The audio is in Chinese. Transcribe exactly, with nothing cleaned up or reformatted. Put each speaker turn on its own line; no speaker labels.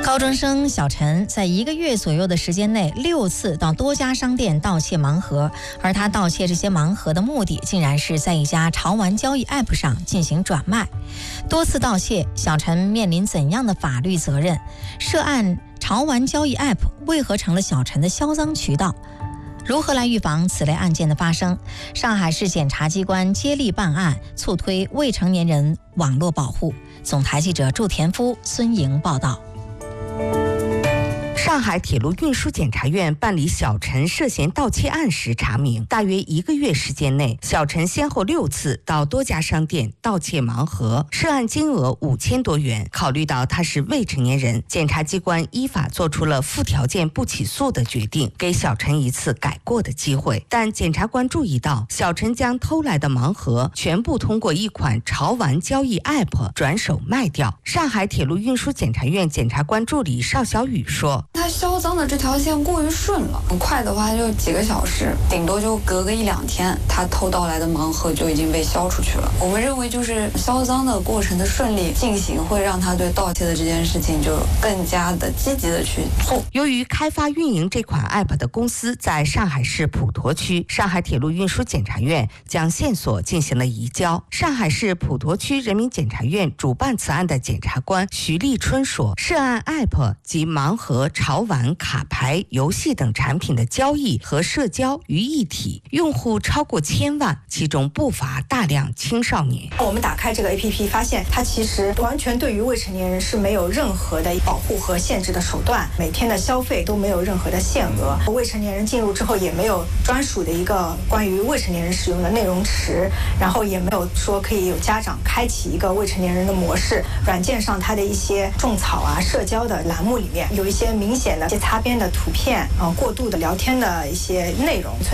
高中生小陈在一个月左右的时间内六次到多家商店盗窃盲盒，而他盗窃这些盲盒的目的竟然是在一家潮玩交易 App 上进行转卖。多次盗窃，小陈面临怎样的法律责任？涉案潮玩交易 App 为何成了小陈的销赃渠道？如何来预防此类案件的发生？上海市检察机关接力办案，促推未成年人网络保护。总台记者祝田夫、孙莹报道。
上海铁路运输检察院办理小陈涉嫌盗窃案时查明，大约一个月时间内，小陈先后六次到多家商店盗窃盲盒，涉案金额五千多元。考虑到他是未成年人，检察机关依法作出了附条件不起诉的决定，给小陈一次改过的机会。但检察官注意到，小陈将偷来的盲盒全部通过一款潮玩交易 App 转手卖掉。上海铁路运输检察院检察官助理邵小雨说，
他销赃的这条线过于顺了，很快的话就几个小时，顶多就隔个一两天，他偷盗来的盲盒就已经被销出去了。我们认为就是销赃的过程的顺利进行，会让他对盗窃的这件事情就更加的积极的去做。
由于开发运营这款 App 的公司在上海市普陀区，上海铁路运输检察院将线索进行了移交。上海市普陀区人民检察院主办此案的检察官徐立春说，涉案 App 及盲盒、潮玩、卡牌、游戏等产品的交易和社交于一体，用户超过千万，其中不乏大量青少年。
我们打开这个 A P P， 发现它其实完全对于未成年人是没有任何的保护和限制的手段，每天的消费都没有任何的限额，未成年人进入之后也没有专属的一个关于未成年人使用的内容池，然后也没有说可以有家长开启一个未成年人的模式。软件上它的一些种草啊、社交的栏目里面有一些明显的一些擦边的图片，呃，过度的聊天的一些内容存